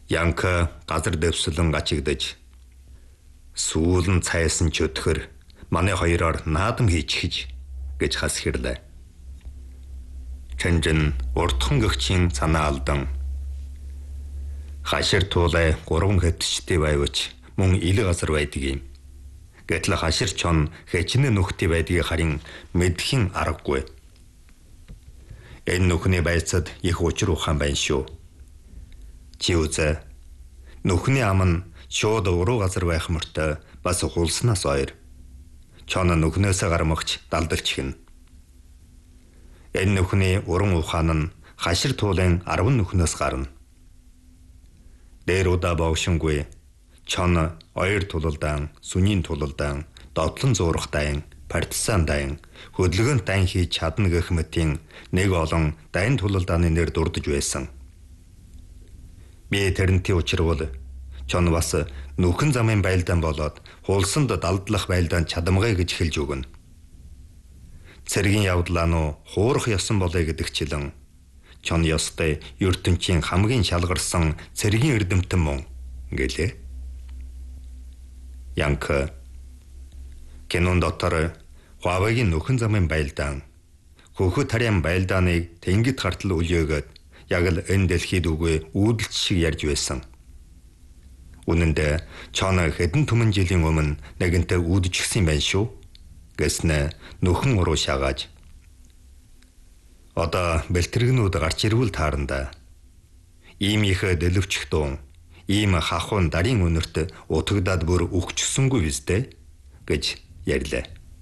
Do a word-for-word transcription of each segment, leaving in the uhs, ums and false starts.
Янка газар дэвслэн гачигдаж сүүлэн цайсан ч өтгөр манай хоёроор наадам хийчихэж гэж хас хэрлээ. Чанжин уртхан гэгчийн санаа алдан хашир туулай гурван хэтчтэй байвч мөн ил газар байдаг юм. Гэтэл хашир чон хэчнэ нүхтэй байдгийг харин мэдхийн аргагүй. Энэ нүхний байцад их учир ухаан байна шүү. Чи үзэ. Нүхний ам нь шууд уруу газар байх мөртөө бас хулснаас ойр. Чон нүхнээсээ гармагч далдалч хин. Энэ нүхний уран ухаан нь хашир туулын арван нүхнээс гарна. Дээр удаа бовшингүй чон ойр тулалдаан, сүнийн тулалдаан, дотлон зуурах дайн, партизан дайн, хөдөлгөөн дайн хийж чадна гэх мэтийн нэг олон дайн тулалдааны нэр дурдж байсан. Би тэрнтэй учирвал чон бас нүхэн замын байлдаан болоод хулсанд далдлах байлдаан чадамгай гэж хэлж өгнө. Цэргийн явдлаа нь хуурах ёсон болоё гэдэг чилэн чон ёстой ертөнцийн хамгийн шалгарсан цэргийн эрдэмтэн мөн гэлээ. Янка кинон дотор Хуавейгийн нүхэн замын байлдаан хөхөт харьяан байлдааныг тэнгид гартал үлээгөөд яг л энэ дэлхийд үгүй үүдэлч шиг ярьж байсан. Үнэн дээр чон хэдэн түмэн жилийн өмнө нэгэнтээ үүдчихсэн байна шүү гэснэ нүхэн уруу шагааж. Одоо бэлтэргнүүд гарч ирвэл тааранда. Ийм их дэлвчих дуун ийм хахуун дарийн үнэрт утагдаад бүр өгчсөнгүй биз дээ гэж ярьлаа.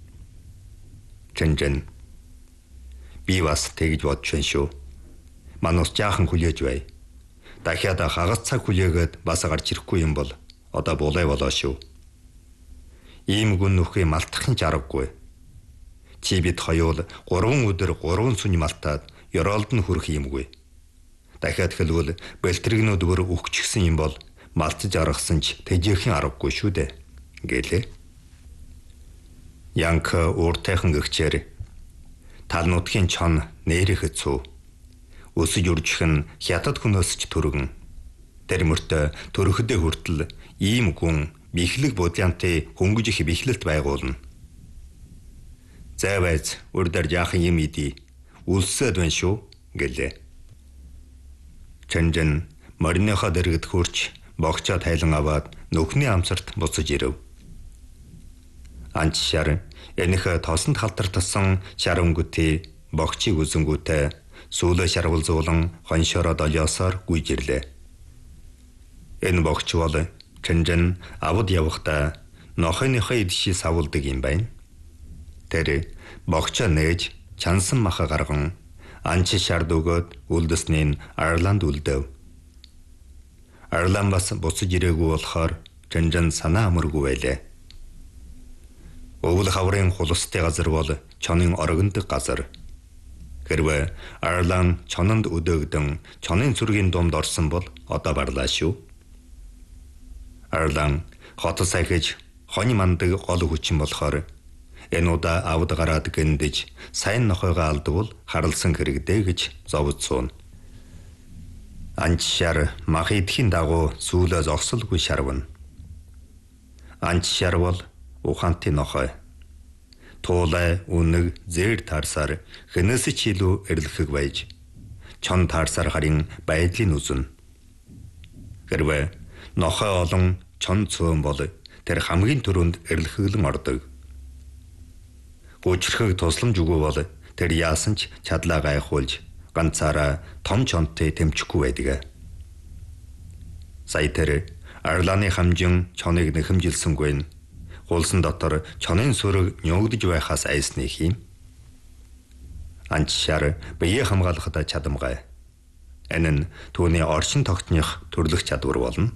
Чэнжэн би бас тэгж бодож байна шүү. Манус жаахан хүлээж бай. Дахиад хагас цаг хүлээгээд бас гарч ирэхгүй юм бол одоо булай болоо шүү. Ийм гүн нүхий малтахын жаргагүй. Чи бид хоёул гурван өдөр гурван сүний малтаад ёроолд нь хүрэх юмгүй. Дахиад хэлвэл бэлтэргнүүд бүр өгчихсэн юм бол малтж аргасан ч тэжээхийн аргагүй шүү дээ гэлээ. Янка ууртайхан гэгчээр тал нутгийн чон нэрэх хэцүү. Өсөж үржих нь хятад хүнөөс ч төргөн. Тэр мөртөө төрөхөдөө хүртэл ийм гүн бихлэг бодлянтай хөнгөж их бихлэлт байгуулна. Зай байц үрдэр жаахан юм иди үлсэд байна шүү гэлээ. Чэнжэн мориныхоо дэргэд хурч богчоо тайлан аваад нүхний амсарт буцаж ирэв. Анч шар энэх тосонд халтартсан шар өнгөтэй богчийг үзэнгүүтээ сүүлээ шарвал зуулан хоншороо долиосоор гүйж ирлээ. Энэ богч бол Чэнжэн авд явахдаа нохойныхоо идши савуулдаг юм байна. Тэр богчоо нээж чансан маха гарган анч шард өгөөд үлдэсний Арланд үлдэв. Арлан бас буцаж ирээгүй болохоор Чэнжэн санаа амаргүй байлаа. Өвөл хаврын хулстай газар бол чонын орогндог газар. Хэрвээ Арлан чононд өдөөгдөн чонын цүргийн дунд орсон бол одоо барлаа шүү. Арлан хот сайхиж хони мандаг гол хүчин болохоор энэ удаа авд гараад гиндэж сайн нохойгоо алдвал харалсан хэрэгдээ гэж зовцсон. Анч шар мах идэхийн дагуу сүүлээ зогсолгүй шарвна. Анч шар бол ухаантай нохой. Туулай үнэг зэр таарсаар хэнээс ч илүү эрлэхэг байж чон таарсаар харин байдлын үзэн. Хэрвээ нохой олон чон цөөн бол тэр хамгийн түрүүнд эрлэхэглэн ордог. Гүчрхэг тусламж өгөө бол тэр яасан ч чадлаа гайхуулж ганцаараа том чонтой тэмчихгүй байдаг. Сая тэр Арланы хамжин чоныг нэхэмжилсэнгүй нь хулсан дотор чонын сүрэг нёгдж байхаас айсныг юм. Анч шар бие хамгаалахад чадамгай. Энэ нь түүний оршин тогтных төрлөх чадвар болно.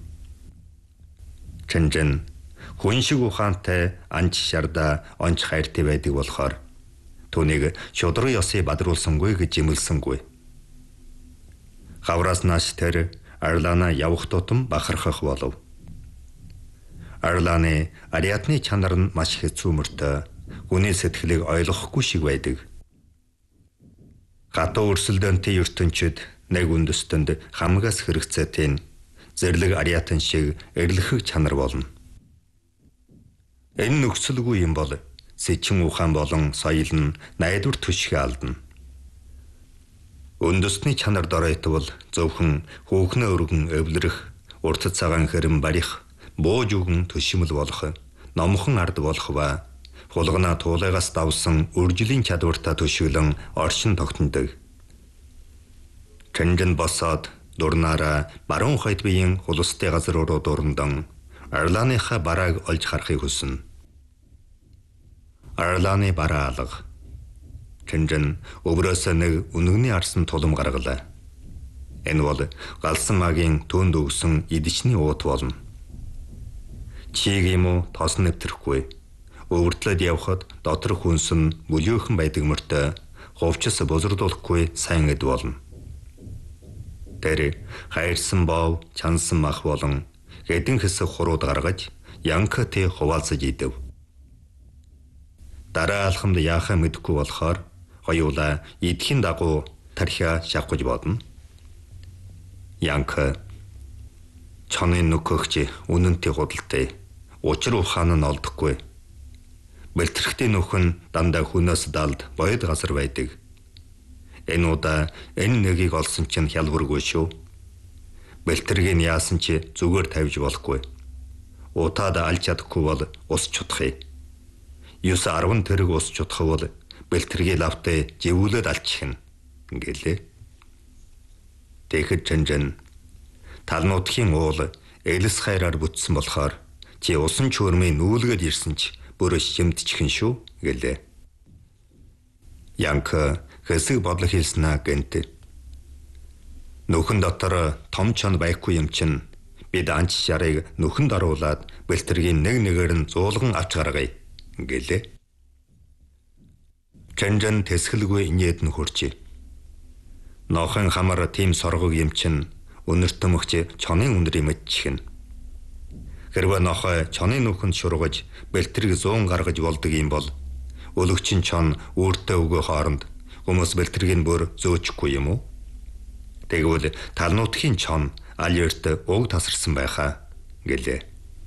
Чэнжэн хүн шиг ухаантай анч шарда онч хайртай байдаг болохоор түүнийг шудраг ёсыг бадруулсангүй гэж имэлсэнгүй. Хавраас нааш тэр Арлана явах тутам бахархах болов. Арланы ариатны чанар нь маш хэцүү мөртөө хүний сэтгэлийг ойлгохгүй шиг байдаг. Гатуу өрсөлдөөнтэй ертөнчид нэг үндэстэнд хамгаас хэрэгцээтэй Зэрлэг ариатан шиг эрлэхэг чанар болно. Энэ нөхцөлгүй юм бол сэчин ухаан болон соёл нь найдвар түшгэ алдна. Үндэсний чанар доройтвол зөвхөн хөөхнөө өргөн эвлэрэх, урт цагаан хэрэм барих, бууж өгөн төшимэл болох, номхон ард болох ба хулгана туулайгаас давсан үржлийн чадвартай төшөглөн оршин тогтнодог. Чанжин босоод дурнаараа баруун хойд биеийн хулстай газар руу дурндан Арлааныхаа барааг олж харахыг хүснэ. Арлааны бараа алга. Чанжин өврөөсөө нэг үнэгний арсан тулам гаргалаа. Энэ бол галсан магийн түнд өгсөн идчний уут болно. Чийг юм уу тоос нэвтрэхгүй. Өвөртлөд явхад доторх хүнс нь бүлөөхөн байдаг мөртөө хувцас бузардуулахгүй сайн эд болно. Тэр хайрсан бов, чансан мах болон хэдэн хэсэг хурууд гаргаж янка тэ хуваалцаж идэв. Дараа алхамд яахаа мэдэхгүй болохоор хоёулаа идэхийн дагуу тархиа шавхаж бодно. Янка чоны нөхөгч үнэнтэй худалтай. Учир ухаан нь олдохгүй. Бэлтгэрхтийн нөхөн дандаа хүнээс далд боёд газар байдаг. Энэ удаа энэ нэгийг олсон чинь хялбаргүй шүү. Бэлтэргийг яасан чи зүгээр тавьж болохгүй. Утаад алж чадахгүй бол ус чудахыг. Юус арван тэрэг ус чудах бол бэлтэргийг лавтай живүүлээд алчихна гэлээ. Тэгэхэд Чанжин талнуудхийн уул элс хайраар бүтсэн болохоор чи усан чөөрмийн нүүлгээд ирсэн ч бүр шимтчихэн шүү гэлээ. Янка хэсэг бодлоо хэлснэ гэнт. Нөхөн дотор том чон байхгүй юм чин бид анч шарыг нөхөнд оруулаад бэлтэргийн нэг нэгээр нь зуулган авч гаргая гэлээ. Чанжин тэсгэлгүй инээд нь хурчээ. Нохон хамар тийм соргог юм чин өнөртөмөгч чоны өндөр имэтчихэн. Хэрвээ нохой чоны нүхэнд шургаж бэлтрийг зуун гаргаж болдог юм бол өлөгчин чон үүртээ өгөө хооронд хүмүүс бэлтрийг бүр зөөчихгүй юм уу? Тэгвэл талнуудхийн чон алерт уг тасарсан байхаа гэлээ.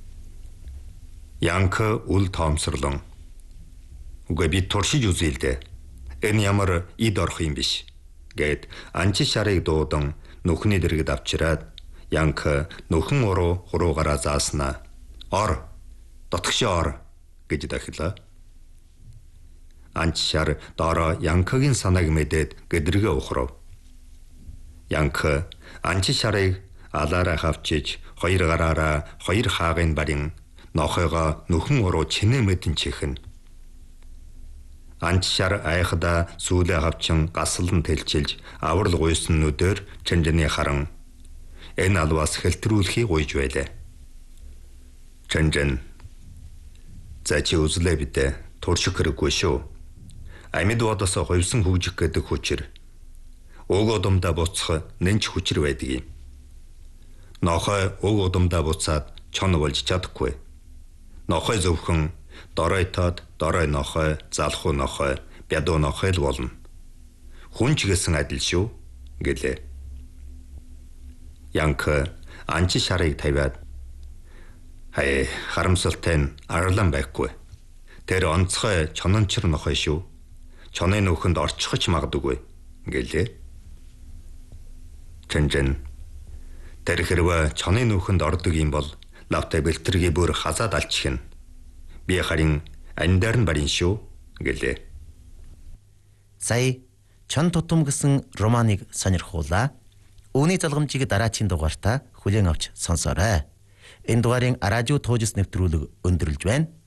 Янка үл тоомсорлон. Үгүй би туршиж үзье л дээ. Энэ ямар ид орох юм биш гэд анчи шарыг дуудан нүхний дэргэд авчираад Янка нүхэн уруу хуруугаараа зааснаа. Ор, дотгошоо ор гэж дахилаа. Анч шар доороо Янкагийн санааг мэдээд гэдргээ ухрав. Янка анчи шарыг алаараа хавчиж хоёр гараараа хоёр хаагын барин нохойгоо нүхэн уруу чинээ мэдэн чихэн. Анч шар айхда сүүлээ хавчин гаслан тэлчилж аврал гуйсан нүдээр Чанжины харан энэ алваас хэлтрүүлэхийг гуйж байлаа. Чанжин за чи үзлээ бидээ турших хэрэггүй шүү. Амьд бодос ховсон хөгжих гэдэг хүчээр уг удамдаа буцах нэнч хүчээр байдаг юм. Нохой уг удамдаа буцаад чон болж чадахгүй. Нохой зөвхөн доройтоод дорой нохой, залхуу нохой, бядуу нохой л болно. Хүн ч гэсэн адил шүү гэлээ. Янка анчи шарыг тавиад хай харамсалтай нь арлан байхгүй. Тэр онцгой чонончор нохой шүү. Чоны нүхэнд орчихж магадгүй гэлээ. Чанжин тэр хэрвээ чоны нүхэнд ордог юм бол лавтай бэлтэргийг бүр хазаад алчихна. Би харин андар нь барин шүү гэлээ. Сая чон тутам гэсэн романыг сонирхуулаа. Үүний залгамжийг дараагийн дугаартаа хүлээн авч сонсоорой. Энэ дугаарын радио туужис нэвтрүүлэг өндөрлж байна.